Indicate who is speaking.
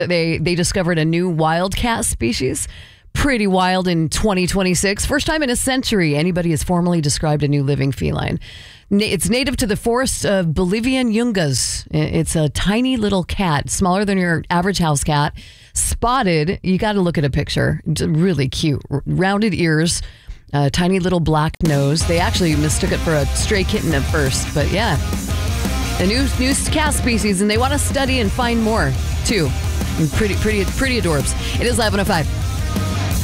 Speaker 1: They discovered a new wild cat species. Pretty wild in 2026. First time in a century anybody has formally described a new living feline. It's native to the forest of Bolivian yungas. It's a tiny little cat, smaller than your average house cat. Spotted. You got to look at a picture. It's really cute. Rounded ears. Tiny little black nose. They actually mistook it for a stray kitten at first, but yeah. A new cat species, and they want to study and find more, too. And pretty adorbs. It is 11:05.